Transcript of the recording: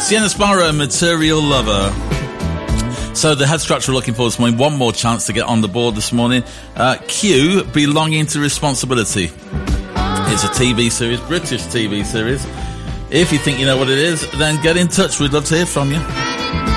Sienna Sparrow, Material Lover. So the head scratcher we're looking for this morning, one more chance to get on the board this morning. Q, Belonging to Responsibility. It's a TV series, British TV series. If you think you know what it is, then get in touch. We'd love to hear from you.